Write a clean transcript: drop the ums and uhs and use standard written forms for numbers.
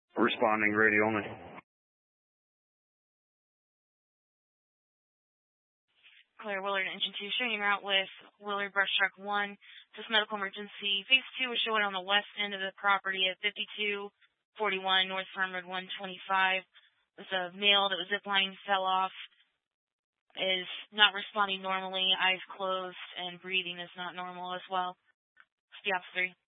Responding, radio only. Claire Willard, Engine 2, showing you route with Willard Brush Truck 1. This medical emergency. Phase 2 is showing on the west end of the property at 5241 North Farmwood 125. There's a male that was ziplining, fell off, is not responding normally, eyes closed, and breathing is not normal as well. Stop 3.